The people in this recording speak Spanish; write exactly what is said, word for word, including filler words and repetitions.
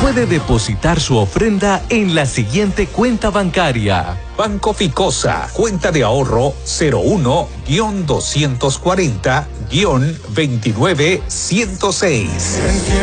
puede depositar su ofrenda en la siguiente cuenta bancaria. Banco Ficosa, cuenta de ahorro cero uno doscientos cuarenta veintinueve ciento seis.